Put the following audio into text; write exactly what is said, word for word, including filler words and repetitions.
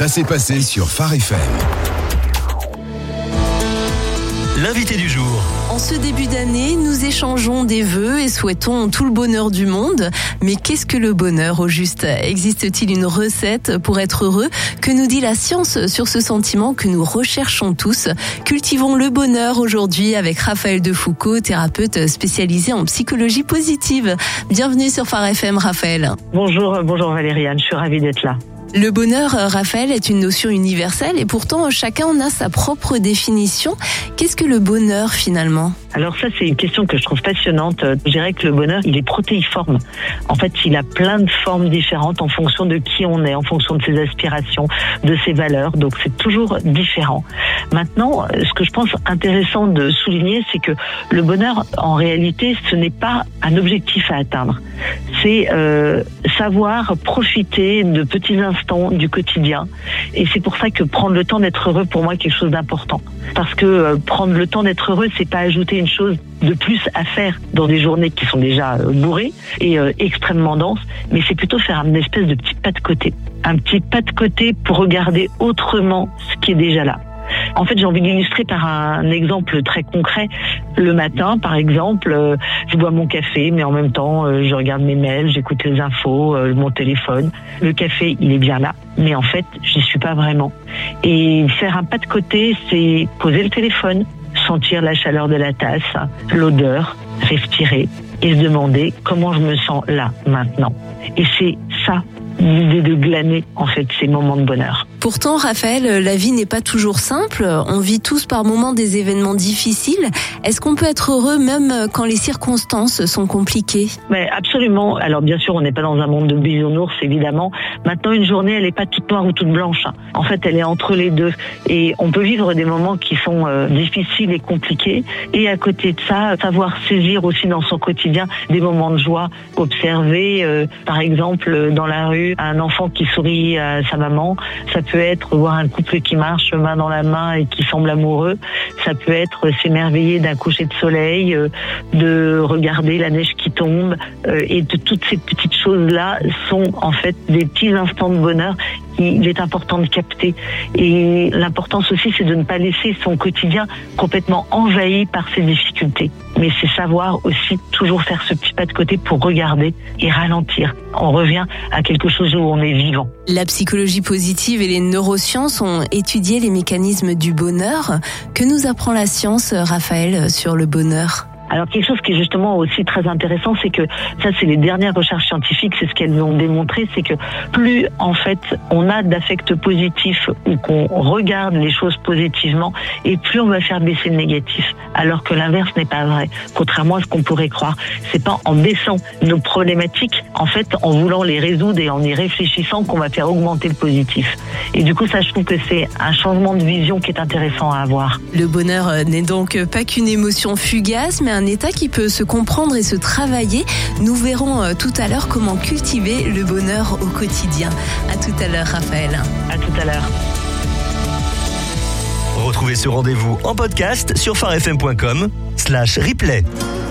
Ça s'est passé sur Phare F M. L'invité du jour. En ce début d'année, nous échangeons des vœux et souhaitons tout le bonheur du monde. Mais qu'est-ce que le bonheur au juste ? Existe-t-il une recette pour être heureux ? Que nous dit la science sur ce sentiment que nous recherchons tous ? Cultivons le bonheur aujourd'hui avec Raphaël Defoucault, thérapeute spécialisé en psychologie positive. Bienvenue sur Phare F M, Raphaël. Bonjour, bonjour Valériane, je suis ravie d'être là. Le bonheur, Raphaël, est une notion universelle et pourtant chacun en a sa propre définition. Qu'est-ce que le bonheur finalement ? Alors ça, c'est une question que je trouve passionnante. Je dirais que le bonheur, il est protéiforme. En fait, il a plein de formes différentes en fonction de qui on est, en fonction de ses aspirations, de ses valeurs. Donc c'est toujours différent. Maintenant, ce que je pense intéressant de souligner, c'est que le bonheur, en réalité, ce n'est pas un objectif à atteindre. C'est euh, savoir profiter de petits instants du quotidien. Et c'est pour ça que prendre le temps d'être heureux, pour moi, est quelque chose d'important. Parce que euh, prendre le temps d'être heureux, c'est pas ajouter une chose de plus à faire dans des journées qui sont déjà euh, bourrées et euh, extrêmement denses, mais c'est plutôt faire un espèce de petit pas de côté. Un petit pas de côté pour regarder autrement ce qui est déjà là. En fait, j'ai envie d'illustrer par un exemple très concret. Le matin, par exemple, euh, je bois mon café, mais en même temps, euh, je regarde mes mails, j'écoute les infos, euh, mon téléphone. Le café, il est bien là, mais en fait, j'y suis pas vraiment. Et faire un pas de côté, c'est poser le téléphone, sentir la chaleur de la tasse, l'odeur, respirer et se demander comment je me sens là, maintenant. Et c'est ça, l'idée de glaner, en fait, ces moments de bonheur. Pourtant, Raphaël, la vie n'est pas toujours simple. On vit tous par moments des événements difficiles. Est-ce qu'on peut être heureux même quand les circonstances sont compliquées ? Mais absolument. Alors bien sûr, on n'est pas dans un monde de bisounours, évidemment. Maintenant, une journée, elle n'est pas toute noire ou toute blanche. En fait, elle est entre les deux. Et on peut vivre des moments qui sont euh, difficiles et compliqués. Et à côté de ça, savoir saisir aussi dans son quotidien des moments de joie. Observer, euh, par exemple, dans la rue, un enfant qui sourit à sa maman. Ça peut être voir un couple qui marche main dans la main et qui semble amoureux. Ça peut être s'émerveiller d'un coucher de soleil, euh, de regarder la neige qui tombe. Euh, et de toutes ces petites choses-là sont en fait des petits instants de bonheur qu'il est important de capter. Et l'importance aussi, c'est de ne pas laisser son quotidien complètement envahi par ses difficultés. Mais c'est savoir aussi toujours faire ce petit pas de côté pour regarder et ralentir. On revient à quelque chose où on est vivant. La psychologie positive et les neurosciences ont étudié les mécanismes du bonheur. Que nous apprend la science, Raphaël, sur le bonheur ? Alors quelque chose qui est justement aussi très intéressant, c'est que ça c'est les dernières recherches scientifiques, c'est ce qu'elles ont démontré, c'est que plus en fait on a d'affects positifs ou qu'on regarde les choses positivement, et plus on va faire baisser le négatif. Alors que l'inverse n'est pas vrai, contrairement à ce qu'on pourrait croire. C'est pas en baissant nos problématiques, en fait en voulant les résoudre et en y réfléchissant qu'on va faire augmenter le positif. Et du coup ça je trouve que c'est un changement de vision qui est intéressant à avoir. Le bonheur n'est donc pas qu'une émotion fugace, mais un état qui peut se comprendre et se travailler. Nous verrons tout à l'heure comment cultiver le bonheur au quotidien. À tout à l'heure, Raphaël. À tout à l'heure. Retrouvez ce rendez-vous en podcast sur pharefm point com slash replay.